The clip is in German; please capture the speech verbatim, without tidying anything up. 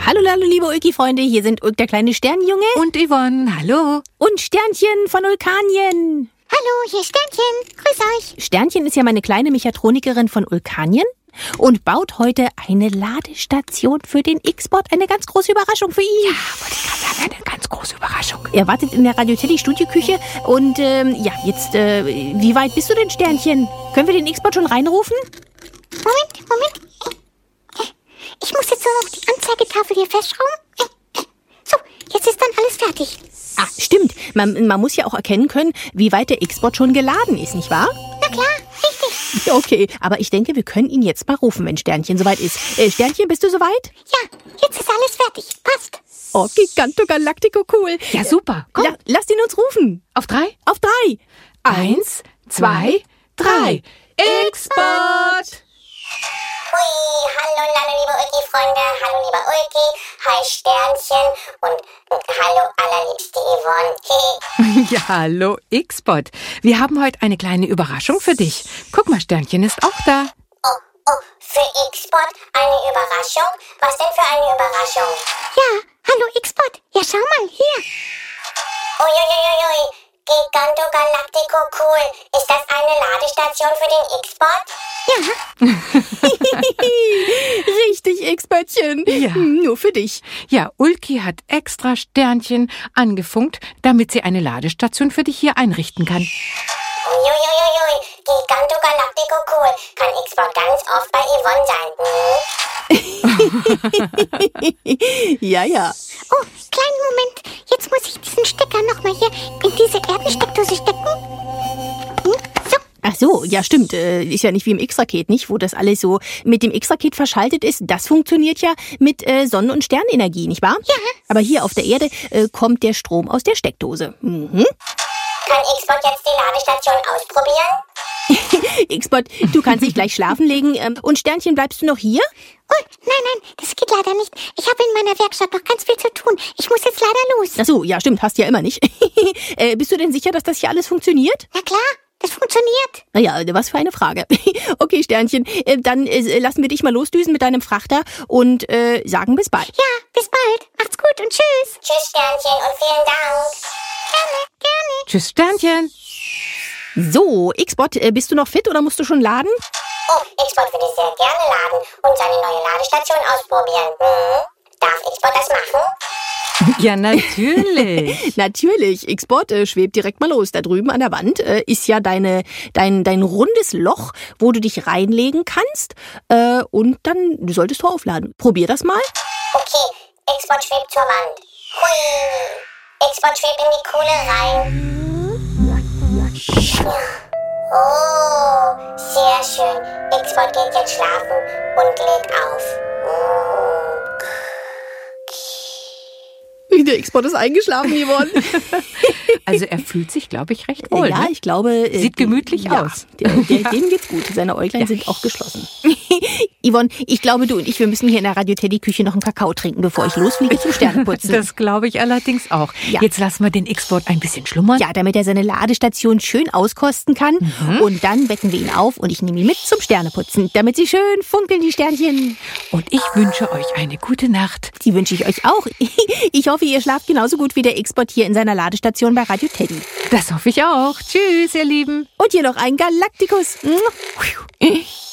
Hallo, hallo, liebe Ulki-Freunde, hier sind Ulk, der kleine Sternjunge. Und Yvonne, hallo. Und Sternchen von Ulkanien. Hallo, hier Sternchen. Grüß euch. Sternchen ist ja meine kleine Mechatronikerin von Ulkanien und baut heute eine Ladestation für den X-Bot. Eine ganz große Überraschung für ihn. Ja, wollte ich gerade sagen, eine ganz große Überraschung. Er wartet in der Radio Teddy Studioküche und ähm, ja, jetzt, äh, wie weit bist du denn, Sternchen? Können wir den X-Bot schon reinrufen? Moment, Moment. Ich muss jetzt nur noch die Anzeigetafel hier festschrauben. So, jetzt ist dann alles fertig. Ah, stimmt. Man, man muss ja auch erkennen können, wie weit der X-Bot schon geladen ist, nicht wahr? Na klar, richtig. Okay, aber ich denke, wir können ihn jetzt mal rufen, wenn Sternchen soweit ist. Äh, Sternchen, bist du soweit? Ja, jetzt ist alles fertig. Passt. Oh, Giganto Galactico, cool. Ja, super. Komm. La lasst ihn uns rufen. Auf drei? Auf drei. Eins, zwei, drei. X-Bot! Hui, hallo, hallo, liebe Ulki-Freunde. Hallo, lieber Ulki. Hi, Sternchen. Und, und hallo, allerliebste Yvonne. Hey. Ja, hallo, X-Bot. Wir haben heute eine kleine Überraschung für dich. Guck mal, Sternchen ist auch da. Oh, oh, für X-Bot eine Überraschung? Was denn für eine Überraschung? Ja, hallo, X-Bot. Ja, schau mal, hier. Uiuiuiui. Giganto Galactico, cool. Ist das eine Ladestation für den X-Bot? Ja. Richtig, X-Böttchen. Ja. Nur für dich. Ja, Ulki hat extra Sternchen angefunkt, damit sie eine Ladestation für dich hier einrichten kann. Uiuiuiui. Giganto Galactico, cool. Kann X-Bot ganz oft bei Yvonne sein. Hm? Ja, ja. Oh, kleinen Moment. Jetzt muss ich diesen Stecker nochmal hier in diese Erdensteckdose stecken. Hm? So. Ach so, ja stimmt. Äh, ist ja nicht wie im X-Raket, nicht? Wo das alles so mit dem X-Raket verschaltet ist. Das funktioniert ja mit äh, Sonnen- und Sternenergie, nicht wahr? Ja. Aber hier auf der Erde äh, kommt der Strom aus der Steckdose. Mhm. Kann X-Bot jetzt die Ladestation ausprobieren? X-Bot, du kannst dich gleich schlafen legen. Ähm, und Sternchen, bleibst du noch hier? Oh, nein, nein, das geht leider nicht. Ich habe in meiner Werkstatt noch ganz viel zu tun. Ich muss jetzt leider los. Ach so, ja stimmt, hast ja immer nicht. äh, bist du denn sicher, dass das hier alles funktioniert? Na klar, das funktioniert. Naja, was für eine Frage. Okay, Sternchen, äh, dann äh, lassen wir dich mal losdüsen mit deinem Frachter und äh, sagen bis bald. Ja, bis bald. Macht's gut und tschüss. Tschüss, Sternchen, und vielen Dank. Gerne, gerne. Tschüss, Sternchen. So, X-Bot, äh, bist du noch fit oder musst du schon laden? Oh, X-Bot würde sehr gerne laden und seine neue Ladestation ausprobieren. Hm? Darf X-Bot das machen? Ja, natürlich. Natürlich, X-Bot, äh, schwebt direkt mal los. Da drüben an der Wand äh, ist ja deine, dein, dein rundes Loch, wo du dich reinlegen kannst. Äh, und dann solltest du aufladen. Probier das mal. Okay, X-Bot schwebt zur Wand. Hui. X-Bot schwebt in die Kuhle rein. Oh, sehr schön. X-Bot geht jetzt schlafen und lädt auf. Der X-Bot ist eingeschlafen, Yvonne. Also er fühlt sich, glaube ich, recht wohl. Ja, ne? ich glaube... äh, Sieht gemütlich ja, aus. Der, der, Ja. Dem geht's gut. Seine Äuglein sind auch geschlossen. Yvonne, ich glaube, du und ich, wir müssen hier in der Radio Teddy Küche noch einen Kakao trinken, bevor ich losfliege zum Sterneputzen. Das glaube ich allerdings auch. Ja. Jetzt lassen wir den X-Bot ein bisschen schlummern. Ja, damit er seine Ladestation schön auskosten kann. Mhm. Und dann wecken wir ihn auf und ich nehme ihn mit zum Sterneputzen, damit sie schön funkeln, die Sternchen. Und ich wünsche euch eine gute Nacht. Die wünsche ich euch auch. Ich hoffe, ihr schlaft genauso gut wie der X-Bot hier in seiner Ladestation bei Radio Teddy. Das hoffe ich auch. Tschüss, ihr Lieben. Und hier noch ein Galacticus.